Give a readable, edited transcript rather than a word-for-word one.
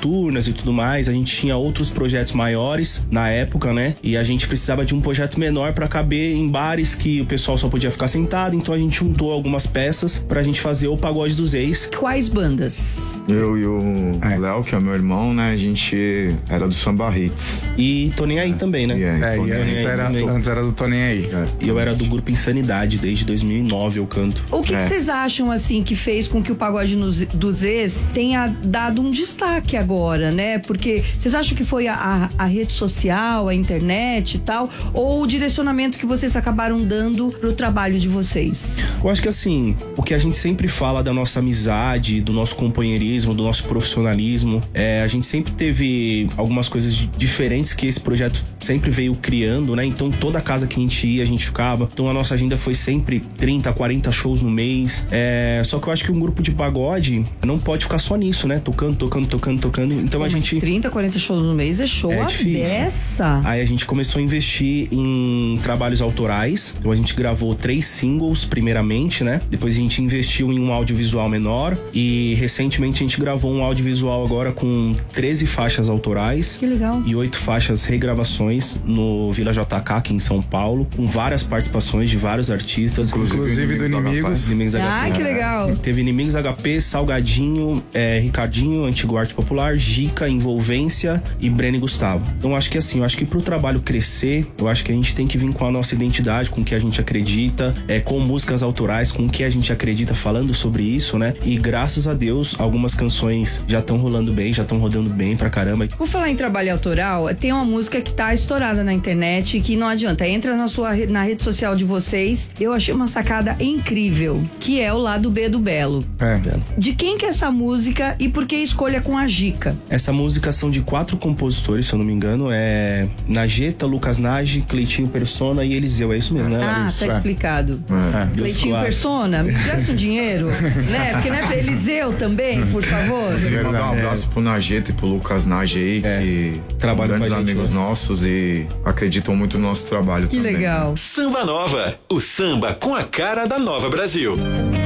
noturnas e tudo mais. A gente tinha outros projetos maiores na época, né? E a gente precisava de um projeto menor pra caber em bares que o pessoal só podia ficar sentado. Então a gente juntou algumas peças pra gente fazer o Pagode dos Ex. Quais bandas? Eu e o Léo, que é meu irmão, né? A gente era do Samba Hits. E Tô Nem Aí também, né? Antes era do Tô Nem Aí. E eu era do grupo Insanidade, desde 2009 eu canto. O que vocês acham, assim, que fez com que o Pagode dos Ex tenha dado um destaque agora, né? Porque vocês acham que foi a rede social, a internet e tal, ou o direcionamento que vocês acabaram dando pro trabalho de vocês? Eu acho que assim, o que a gente sempre fala da nossa amizade, do nosso companheirismo, do nosso profissionalismo, a gente sempre teve algumas coisas diferentes que esse projeto sempre veio criando, né? Então toda casa que a gente ia, a gente ficava. Então a nossa agenda foi sempre 30, 40 shows no mês. Só que eu acho que um grupo de pagode não pode ficar só nisso, né? Tocando. Então a gente... 30, 40 shows no mês é show a beça. Aí a gente começou a investir em trabalhos autorais. Então a gente gravou 3 singles primeiramente, né? Depois a gente investiu em um audiovisual menor. E recentemente a gente gravou um audiovisual agora com 13 faixas autorais. Que legal. E 8 faixas regravações no Vila JK, aqui em São Paulo, com várias participações de vários artistas. Inclusive do Inimigos. Que legal. Teve Inimigos HP, Salgadinho, Ricardinho, Antigo Arte Popular, Gica, Envolvência e Breno e Gustavo. Então acho que assim, eu acho que pro trabalho crescer, eu acho que a gente tem que vir com a nossa identidade, com o que a gente acredita, com músicas autorais, com o que a gente acredita, falando sobre isso, né? E graças a Deus, algumas canções já estão rolando bem, já estão rodando bem pra caramba. Por falar em trabalho autoral, tem uma música que tá estourada na internet que não adianta, entra na rede social de vocês. Eu achei uma sacada incrível, que é o Lado B do Belo. De quem que é essa música e por que escolha com a Gica? Essa música são de 4 compositores, se eu não me engano. É Najeta, Lucas Nage, Cleitinho Persona e Eliseu. É isso mesmo, né, Larissa? Tá explicado. Cleitinho Persona, me gasta um dinheiro, né? Porque né, Eliseu também, por favor. Mandar um abraço pro Najeta e pro Lucas Nage aí, que trabalham grandes amigos nossos e acreditam muito no nosso trabalho também. Que legal. Samba Nova, o samba com a cara da Nova Brasil.